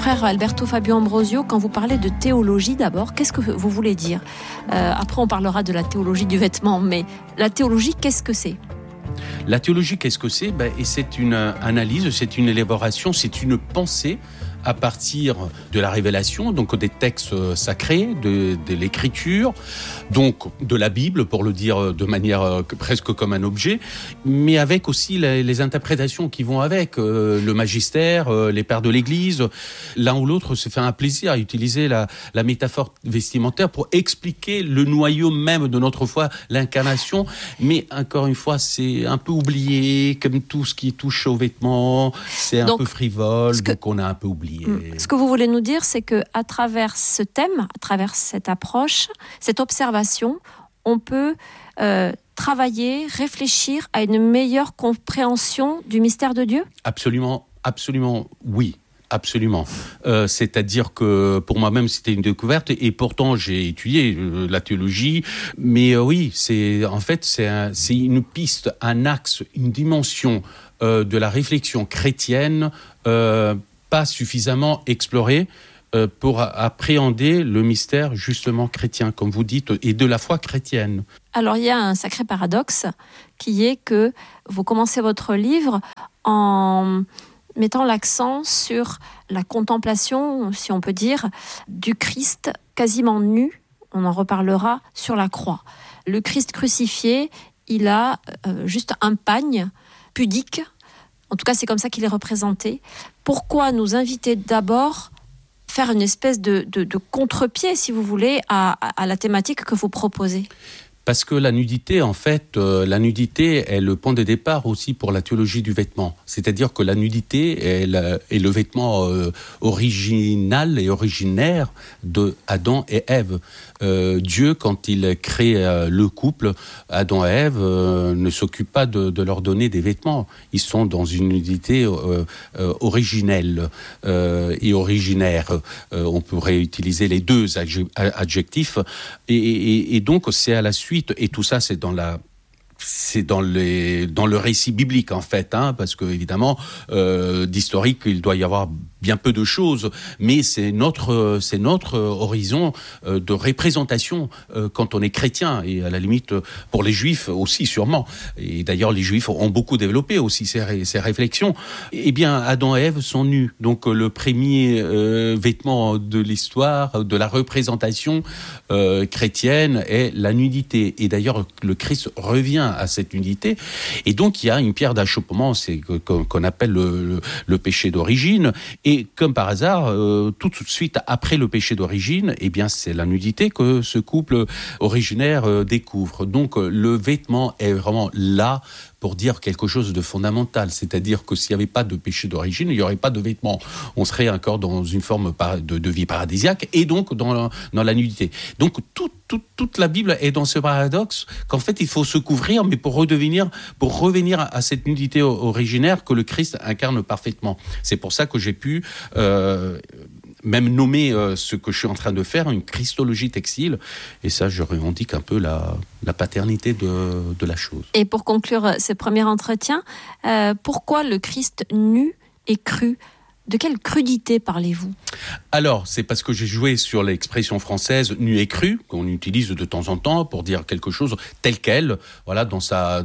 Frère Alberto Fabio Ambrosio, quand vous parlez de théologie d'abord, qu'est-ce que vous voulez dire ? Après, on parlera de la théologie du vêtement, mais la théologie, qu'est-ce que c'est ? La théologie, qu'est-ce que c'est ? Et c'est une analyse, c'est une élaboration, c'est une pensée à partir de la révélation, donc des textes sacrés, de l'écriture, donc de la Bible, pour le dire de manière presque comme un objet, mais avec aussi les interprétations qui vont avec, le magistère, les pères de l'Église. L'un ou l'autre se fait un plaisir à utiliser la métaphore vestimentaire pour expliquer le noyau même de notre foi, l'incarnation, mais encore une fois, c'est un peu oublié, comme tout ce qui touche aux vêtements, c'est un peu frivole, donc on a un peu oublié. Ce que vous voulez nous dire, c'est qu'à travers ce thème, à travers cette approche, cette observation, on peut travailler, réfléchir à une meilleure compréhension du mystère de Dieu ? Absolument, absolument, oui. Absolument. C'est-à-dire que pour moi-même, c'était une découverte et pourtant, j'ai étudié la théologie. Mais oui, c'est une piste, un axe, une dimension de la réflexion chrétienne pas suffisamment explorée pour appréhender le mystère justement chrétien, comme vous dites, et de la foi chrétienne. Alors, il y a un sacré paradoxe qui est que vous commencez votre livre en mettant l'accent sur la contemplation, si on peut dire, du Christ quasiment nu, on en reparlera, sur la croix. Le Christ crucifié, il a juste un pagne pudique, en tout cas c'est comme ça qu'il est représenté. Pourquoi nous inviter d'abord faire une espèce de contre-pied, si vous voulez, à la thématique que vous proposez ? Parce que la nudité, en fait, est le point de départ aussi pour la théologie du vêtement. C'est-à-dire que la nudité est le vêtement original et originaire de Adam et Ève. Dieu, quand il crée le couple, Adam et Ève ne s'occupe pas de leur donner des vêtements. Ils sont dans une nudité originelle et originaire. On pourrait utiliser les deux adjectifs. Et donc, c'est à la suite. Et tout ça, c'est dans le récit biblique, en fait, parce que, évidemment, d'historique, il doit y avoir bien peu de choses, mais c'est notre horizon de représentation quand on est chrétien, et à la limite, pour les Juifs aussi, sûrement. Et d'ailleurs, les Juifs ont beaucoup développé aussi ces réflexions. Eh bien, Adam et Ève sont nus. Donc, le premier vêtement de l'histoire, de la représentation chrétienne est la nudité. Et d'ailleurs, le Christ revient à cette nudité. Et donc, il y a une pierre d'achoppement, c'est qu'on appelle le péché d'origine. Et comme par hasard, tout de suite après le péché d'origine, eh bien, c'est la nudité que ce couple originaire découvre. Donc, le vêtement est vraiment là pour dire quelque chose de fondamental. C'est-à-dire que s'il n'y avait pas de péché d'origine, il n'y aurait pas de vêtements. On serait encore dans une forme de vie paradisiaque et donc dans la nudité. Donc, toute la Bible est dans ce paradoxe qu'en fait, il faut se couvrir, mais pour revenir à cette nudité originaire que le Christ incarne parfaitement. C'est pour ça que j'ai pu même nommer ce que je suis en train de faire une christologie textile. Et ça, je revendique un peu la paternité de la chose. Et pour conclure ce premier entretien, pourquoi le Christ nu et cru ? De quelle crudité parlez-vous ? Alors, c'est parce que j'ai joué sur l'expression française nu et cru, qu'on utilise de temps en temps pour dire quelque chose tel quel, voilà, dans sa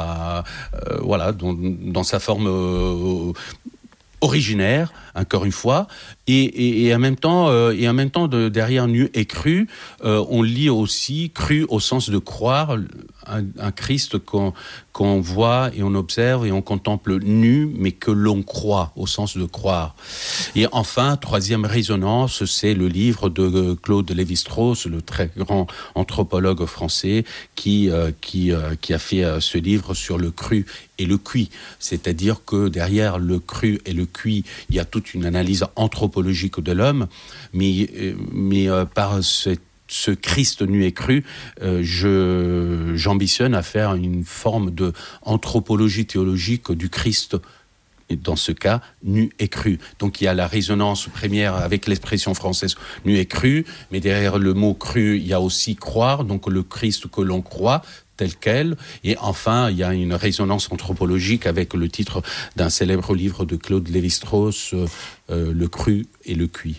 forme originaire, encore une fois, et en même temps, derrière nu et cru, on lit aussi cru au sens de croire, un Christ qu'on voit et on observe et on contemple nu, mais que l'on croit, au sens de croire. Et enfin, troisième résonance, c'est le livre de Claude Lévi-Strauss, le très grand anthropologue français, qui a fait ce livre sur le cru et le cuit. C'est-à-dire que derrière le cru et le cuit, il y a toute une analyse anthropologique de l'homme, mais par ce Christ nu et cru, j'ambitionne à faire une forme de anthropologie théologique du Christ, et dans ce cas, nu et cru. Donc il y a la résonance première avec l'expression française nu et cru, mais derrière le mot cru, il y a aussi croire, donc le Christ que l'on croit, telle quelle. Et enfin, il y a une résonance anthropologique avec le titre d'un célèbre livre de Claude Lévi-Strauss, Le cru et le cuit.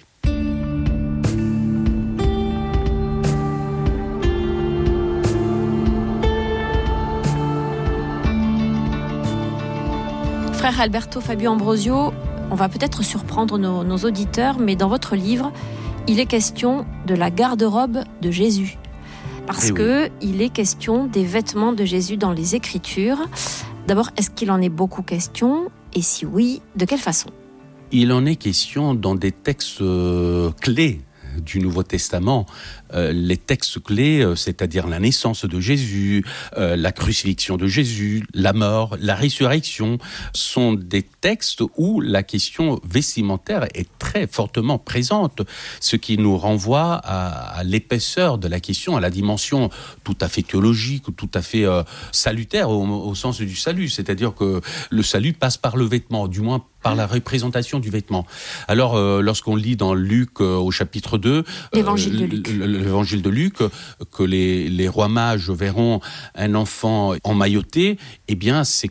Frère Alberto Fabio Ambrosio, on va peut-être surprendre nos auditeurs, mais dans votre livre, il est question de la garde-robe de Jésus. Parce qu'il est question des vêtements de Jésus dans les Écritures. D'abord, est-ce qu'il en est beaucoup question ? Et si oui, de quelle façon ? Il en est question dans des textes clés du Nouveau Testament. Les textes clés, c'est-à-dire la naissance de Jésus, la crucifixion de Jésus, la mort, la résurrection, sont des textes où la question vestimentaire est très fortement présente, ce qui nous renvoie à l'épaisseur de la question, à la dimension tout à fait théologique, tout à fait salutaire au sens du salut, c'est-à-dire que le salut passe par le vêtement, du moins par la représentation du vêtement. Alors, lorsqu'on lit dans Luc au chapitre 2, l'évangile de Luc, l'évangile de Luc, que les rois mages verront un enfant emmailloté, eh bien, c'est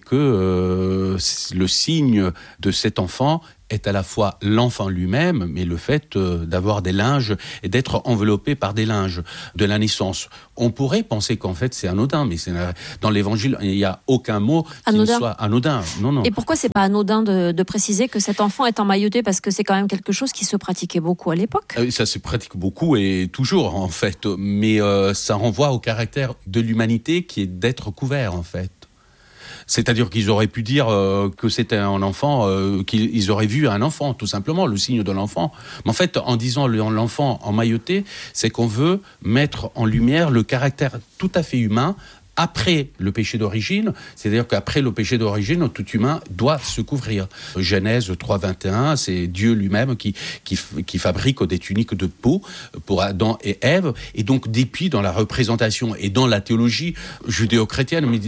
que le signe de cet enfant est à la fois l'enfant lui-même, mais le fait d'avoir des linges et d'être enveloppé par des linges de la naissance. On pourrait penser qu'en fait c'est anodin, mais dans l'évangile il n'y a aucun mot qui ne soit anodin. Non. Et pourquoi c'est pas anodin de préciser que cet enfant est emmailloté ? Parce que c'est quand même quelque chose qui se pratiquait beaucoup à l'époque. Ça se pratique beaucoup et toujours en fait, mais ça renvoie au caractère de l'humanité qui est d'être couvert en fait. C'est-à-dire qu'ils auraient pu dire que c'était un enfant, qu'ils auraient vu un enfant, tout simplement, le signe de l'enfant. Mais en fait, en disant l'enfant emmailloté, c'est qu'on veut mettre en lumière le caractère tout à fait humain après le péché d'origine, c'est-à-dire qu'après le péché d'origine, tout humain doit se couvrir. Genèse 3:21, c'est Dieu lui-même qui fabrique des tuniques de peau pour Adam et Ève, et donc depuis dans la représentation et dans la théologie judéo-chrétienne, mais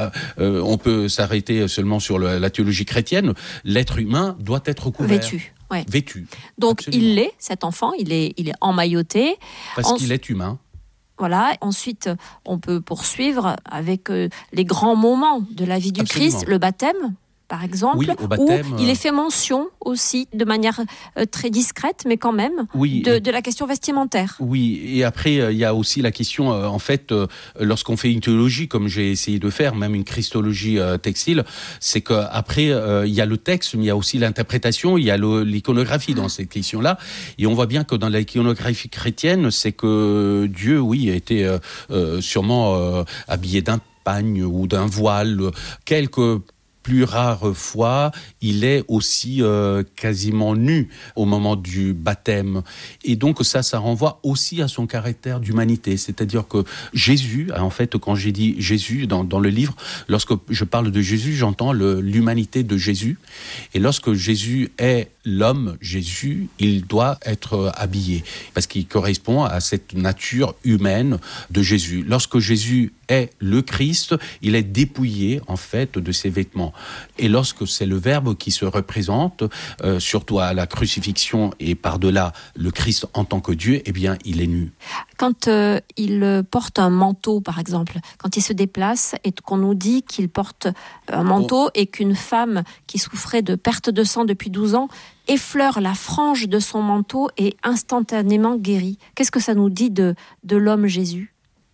on peut s'arrêter seulement sur la théologie chrétienne, l'être humain doit être couvert. Vêtu. Donc absolument. il l'est, cet enfant, il est emmailloté. Parce qu'il est humain. Voilà. Ensuite, on peut poursuivre avec les grands moments de la vie du Absolument. Christ, le baptême, par exemple, oui, au baptême, où il est fait mention aussi de manière très discrète, mais quand même, de la question vestimentaire. Oui, et après, il y a aussi la question, en fait, lorsqu'on fait une théologie, comme j'ai essayé de faire, même une christologie textile, c'est qu'après, il y a le texte, mais il y a aussi l'interprétation, il y a l'iconographie dans cette question-là, et on voit bien que dans l'iconographie chrétienne, c'est que Dieu, oui, était sûrement habillé d'un pagne ou d'un voile, quelques plus rare fois, il est aussi quasiment nu au moment du baptême. Et donc ça renvoie aussi à son caractère d'humanité. C'est-à-dire que Jésus, en fait, quand j'ai dit Jésus dans le livre, lorsque je parle de Jésus, j'entends l'humanité de Jésus. Et lorsque Jésus est l'homme, Jésus, il doit être habillé, parce qu'il correspond à cette nature humaine de Jésus. Lorsque Jésus est le Christ, il est dépouillé, en fait, de ses vêtements. Et lorsque c'est le Verbe qui se représente, surtout à la crucifixion et par-delà le Christ en tant que Dieu, eh bien, il est nu. Quand il porte un manteau, par exemple, quand il se déplace et qu'on nous dit qu'il porte un manteau et qu'une femme qui souffrait de perte de sang depuis 12 ans effleure la frange de son manteau et instantanément guérit. Qu'est-ce que ça nous dit de l'homme Jésus ?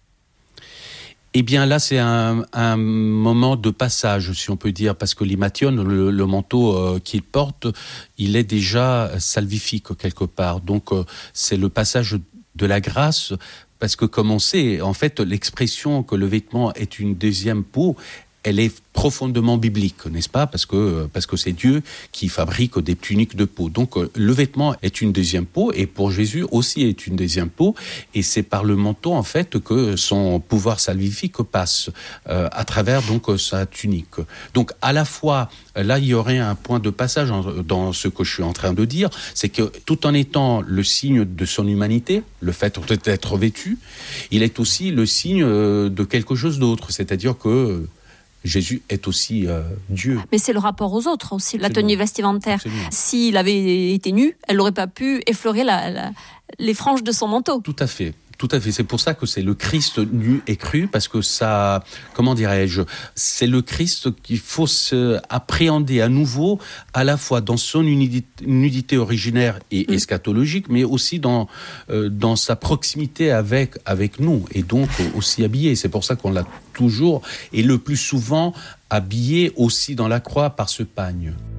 Eh bien là, c'est un moment de passage, si on peut dire, parce que l'imation, le manteau qu'il porte, il est déjà salvifique quelque part. Donc c'est le passage de la grâce, parce que comme on sait, en fait, l'expression que le vêtement est une deuxième peau, elle est profondément biblique, n'est-ce pas ? Parce que c'est Dieu qui fabrique des tuniques de peau. Donc le vêtement est une deuxième peau, et pour Jésus aussi est une deuxième peau, et c'est par le manteau en fait que son pouvoir salvifique passe à travers donc sa tunique. Donc à la fois là il y aurait un point de passage dans ce que je suis en train de dire, c'est que tout en étant le signe de son humanité, le fait d'être vêtu, il est aussi le signe de quelque chose d'autre, c'est-à-dire que Jésus est aussi Dieu. Mais c'est le rapport aux autres aussi, la tenue vestimentaire. Absolument. S'il avait été nu, elle n'aurait pas pu effleurer les franges de son manteau. Tout à fait. Tout à fait. C'est pour ça que c'est le Christ nu et cru, parce que ça, comment dirais-je, c'est le Christ qu'il faut appréhender à nouveau, à la fois dans son nudité originaire et eschatologique, mais aussi dans sa proximité avec nous, et donc aussi habillé. C'est pour ça qu'on l'a toujours, et le plus souvent, habillé aussi dans la croix par ce pagne.